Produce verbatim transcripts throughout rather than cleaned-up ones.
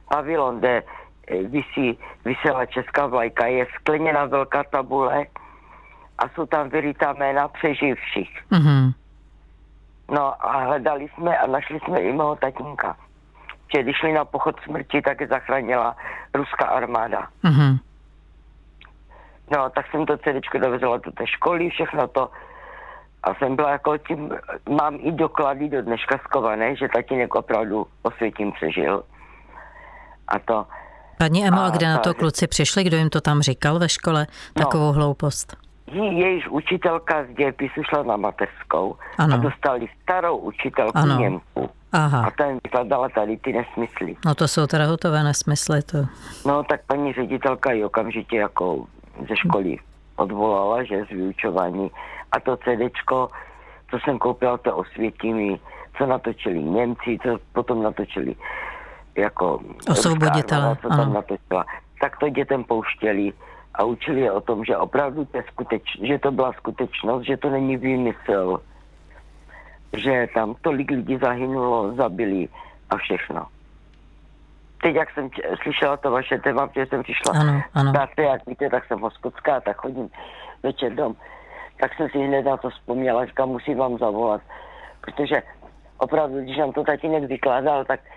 pavilon, kde visí, vysela česká vlajka, je skleněná velká tabule a jsou tam vyrytá jména přeživších. Mm-hmm. No a hledali jsme a našli jsme i mého tatínka. Že když šli na pochod smrti, tak je zachránila ruská armáda. Mm-hmm. No, tak jsem to cédéčko dovezla do té školy, všechno to. A jsem byla jako tím, mám i doklady do dneška skované, že tatínek opravdu Osvětim přežil. A to... Paní Emo, a kde a na to ta, kluci přišli? Kdo jim to tam říkal ve škole? Takovou no, hloupost. Jejíž učitelka z dějepisu šla na mateřskou ano. a dostali starou učitelku ano. Němku. Aha. A ten vykladala tady ty nesmysly. No to jsou teda hotové nesmysly. To... No tak paní ředitelka ji okamžitě jako ze školy odvolala, že z vyučování. A to cédéčko, co jsem koupila, to Osvětimi, co natočili Němci, co potom natočili jako Osvoboditele, co tam natočila, tak to dětem pouštěli a učili je o tom, že opravdu to je skuteč, že to byla skutečnost, že to není výmysl, že tam tolik lidí zahynulo, zabili a všechno. Teď, jak jsem č- slyšela to vaše téma, protože jsem přišla ano, ano. práce, jak víte, tak jsem hoskotská, tak chodím večer dom, tak jsem si hned na to vzpomněla, říkám, musím vám zavolat, protože opravdu, když nám to tatínek vykládal, tak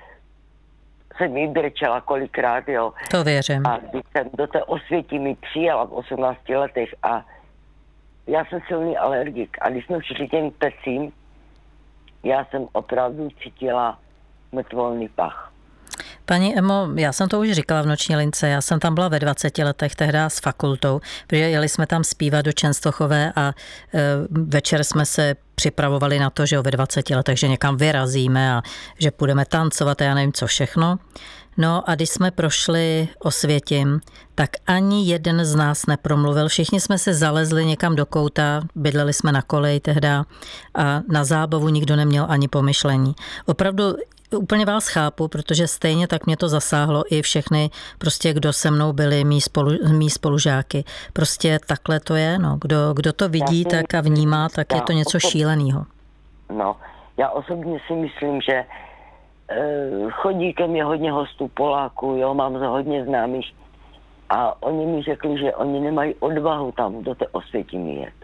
jsem jí brečela kolikrát, jo. To věřím. A když jsem do té Osvětimi přijela v osmnácti letech a já jsem silný alergik a když jsme přišli těm pecím, já jsem opravdu cítila mrtvolný pach. Paní Emo, já jsem to už říkala v Noční lince, já jsem tam byla ve dvaceti letech tehdy s fakultou, protože jeli jsme tam zpívat do Čenstochové a e, večer jsme se připravovali na to, že ve dvaceti letech, že někam vyrazíme a že půjdeme tancovat a já nevím co všechno. No a když jsme prošli Osvětim, tak ani jeden z nás nepromluvil. Všichni jsme se zalezli někam do kouta, bydleli jsme na koleji tehda a na zábavu nikdo neměl ani pomyšlení. Opravdu úplně vás chápu, protože stejně tak mě to zasáhlo i všechny, prostě kdo se mnou byli, mý, spolu, mý spolužáky. Prostě takhle to je, no. Kdo, kdo to vidí já tak a vnímá, tak je to něco osob... šílenýho. No, já osobně si myslím, že uh, chodí ke mně hodně hostů Poláků, jo, mám hodně známých a oni mi řekli, že oni nemají odvahu tam do té Osvětimi jet.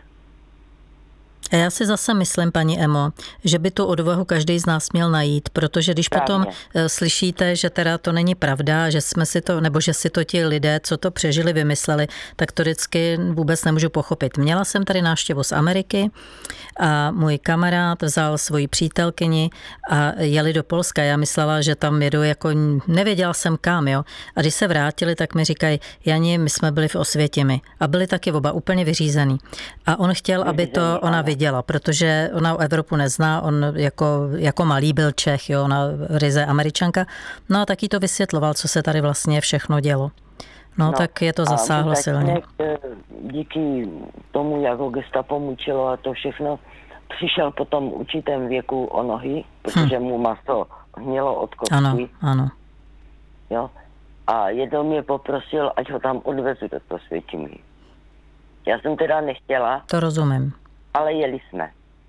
A já si zase myslím, paní Emo, že by tu odvahu každý z nás měl najít, protože když Právě. potom slyšíte, že teda to není pravda, že jsme si to, nebo že si to ti lidé, co to přežili, vymysleli, tak to vždycky vůbec nemůžu pochopit. Měla jsem tady návštěvu z Ameriky a můj kamarád vzal svoji přítelkyni a jeli do Polska. Já myslela, že tam jedu jako, nevěděla jsem kam, jo. A když se vrátili, tak mi říkají, Jani, my jsme byli v Osvětimi a byli taky oba úplně vyřízený. A on chtěl, aby to ona viděla. Děla, protože ona Evropu nezná, on jako, jako malý byl Čech, jo, ona ryze Američanka, no a taky to vysvětloval, co se tady vlastně všechno dělo. No, no tak je to zasáhlo silně. Díky tomu, jak ho gestapo mučilo a to všechno, přišel potom v určitém věku o nohy, protože hm. mu maso hnělo od kosti. Ano, ano. Jo, a jednou mě poprosil, ať ho tam odvezu do toho Osvětimi. Já jsem teda nechtěla. To rozumím. Ale jeli jsme.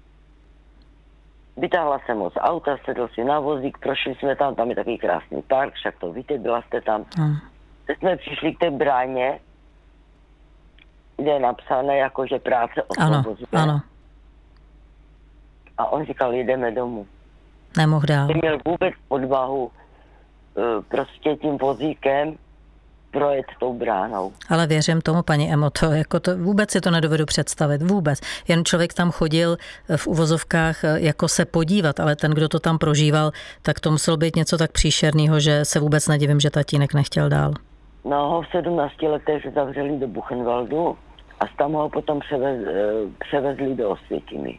Vytáhla jsem ho z auta, sedl si na vozík, prošli jsme tam, tam je takový krásný park, však to víte, byla jste tam. Hmm. Teď jsme přišli k té bráně, kde je napsáno jako, že práce osvobozuje. Ano, ano. A on říkal, jdeme domů. Nemohl dál. Neměl vůbec odvahu prostě tím vozíkem projet tou bránou. Ale věřím tomu, paní Emo, to, jako to, vůbec si to nedovedu představit, vůbec. Jen člověk tam chodil v uvozovkách jako se podívat, ale ten, kdo to tam prožíval, tak to muselo být něco tak příšerného, že se vůbec nedivím, že tatínek nechtěl dál. No, ho v sedmnácti letech zavřeli do Buchenwaldu a tam ho potom převez, převezli do Osvětimi.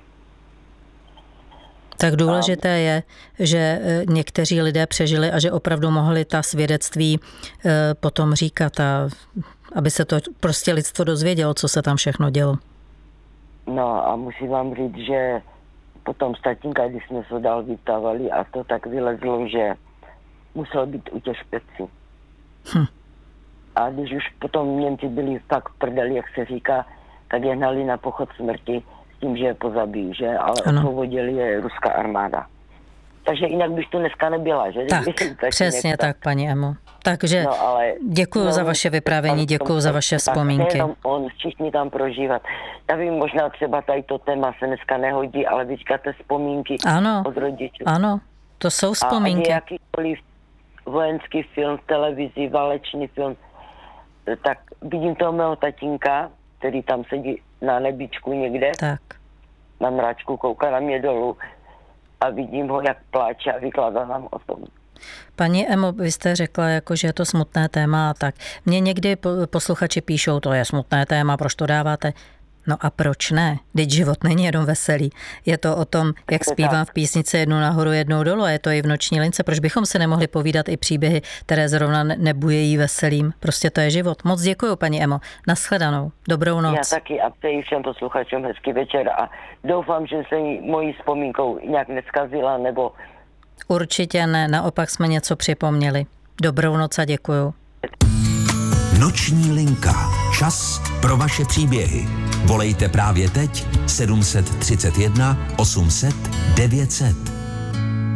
Tak důležité je, že někteří lidé přežili a že opravdu mohli ta svědectví potom říkat, a aby se to prostě lidstvo dozvědělo, co se tam všechno dělo. No a musím vám říct, že potom z tatínka, když jsme se dál vyptávali a to tak vylezlo, že musel být u těch špeci. Hm. A když už potom Němci byli fakt v prdeli, jak se říká, tak je hnali na pochod smrti, tím, že je pozabijí, že? Ale osvobodili je ruská armáda. Takže jinak bych tu dneska nebyla, že? Tak, přesně někdo. Tak, paní Emo. Takže no, ale, děkuju no, za vaše vyprávění, děkuju za vaše vzpomínky. On všichni tam prožívat. Já vím, možná třeba tady to téma se dneska nehodí, ale vy říkáte vzpomínky ano, od rodičů. Ano, to jsou vzpomínky. A jakýkoliv vojenský film, televizi, válečný film, tak vidím toho mého tatínka, který tam sedí na nebičku někde, tak. Na mráčku, kouká na mě dolů a vidím ho, jak pláče a vykládá nám o tom. Paní Emo, vy jste řekla, jako, že je to smutné téma a tak. Mně někdy posluchači píšou, to je smutné téma, proč to dáváte? No a proč ne? Vždyť život není jenom veselý. Je to o tom, jak zpívám v písnici jednou nahoru, jednou dolů, a je to i v Noční lince. Proč bychom si nemohli povídat i příběhy, které zrovna nebujejí veselým? Prostě to je život. Moc děkuju, paní Emo. Nashledanou. Dobrou noc. Já taky a přeji všem posluchačům hezký večer a doufám, že se mojí vzpomínkou nějak neskazila, nebo... Určitě ne, naopak jsme něco připomněli. Dobrou noc a děkuju. Noční linka. Čas pro vaše příběhy. Volejte právě teď sedm set třicet jedna osm set devět set.